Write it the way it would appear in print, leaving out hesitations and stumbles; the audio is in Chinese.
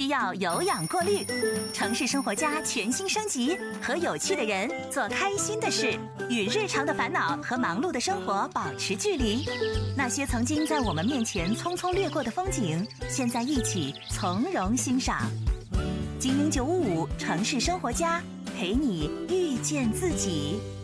要有氧过滤。城市生活家全新升级，和有趣的人做开心的事，与日常的烦恼和忙碌的生活保持距离。那些曾经在我们面前匆匆掠过的风景，现在一起从容欣赏。精英955城市生活家，陪你遇见自己。